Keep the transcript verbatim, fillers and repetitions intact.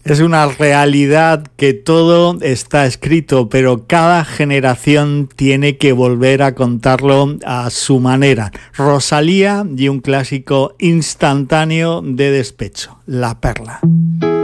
Es una realidad que todo está escrito, pero cada generación tiene que volver a contarlo a su manera. Rosalía y un clásico instantáneo de despecho, La Perla.